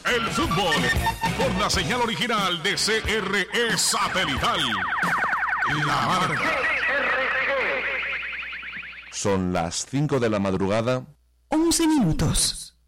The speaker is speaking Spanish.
el fútbol por la señal original de CRE Satelital. La Marca. Son las 5 de la madrugada. 11 minutos.